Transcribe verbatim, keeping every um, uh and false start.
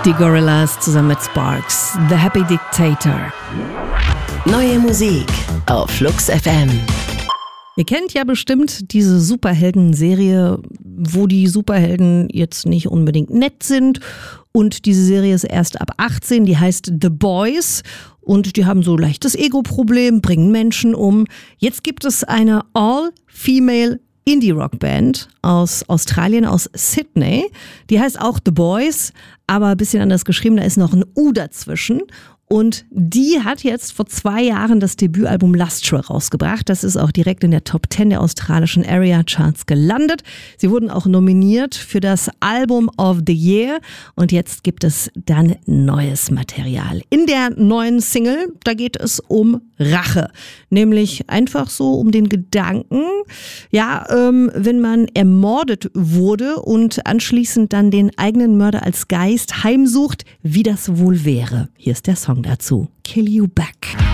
Die Gorillaz zusammen mit Sparks, The Happy Dictator. Neue Musik auf Flux F M. Ihr kennt ja bestimmt diese Superhelden-Serie, wo die Superhelden jetzt nicht unbedingt nett sind. Und diese Serie ist erst ab achtzehn, die heißt The Boys. Und die haben so leichtes Ego-Problem, bringen Menschen um. Jetzt gibt es eine All-Female Indie-Rock-Band aus Australien, aus Sydney. Die heißt auch The Boys, aber ein bisschen anders geschrieben, da ist noch ein U dazwischen. Und die hat jetzt vor zwei Jahren das Debütalbum Lustral rausgebracht. Das ist auch direkt in der Top zehn der australischen Area Charts gelandet. Sie wurden auch nominiert für das Album of the Year. Und jetzt gibt es dann neues Material. In der neuen Single, da geht es um Rache. Nämlich einfach so um den Gedanken, ja, ähm, wenn man ermordet wurde und anschließend dann den eigenen Mörder als Geist heimsucht, wie das wohl wäre. Hier ist der Song dazu. Kill You Back.